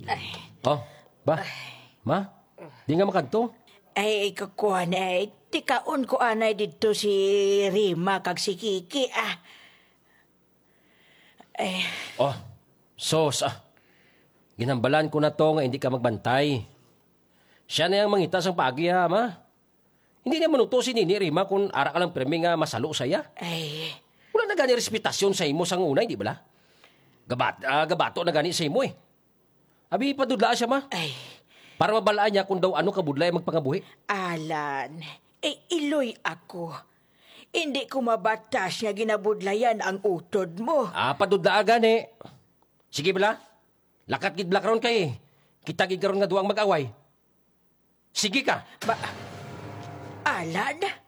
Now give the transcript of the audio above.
Oh, ba? Ma? Di nga makanto? Ay, kakuha na. Tikaon ko anay dito si Rima kag si Kiki, Oh, sos Ginambalan ko na to nga hindi ka magbantay. Siya na yung mangitas ang pagi ha, ma? Hindi niya manutusin ni Rima kung ara ka lang premi nga masalo saya. Ay, Wala na gani respetasyon sa imo sang unay, di ba la? Gabato na gani sa imo eh. Abi padudlaan siya, ma. ay, Para mabalaan niya kung daw ano kabudlay magpangabuhi. Alan. Iloy ako. Hindi ko mabatas nga ginabudlayan ang utod mo. Padudlaan gani. Sige bala. Lakat gid blak ron kay. Kita gid karon nga duwang mag-away. Sige ka. Alan?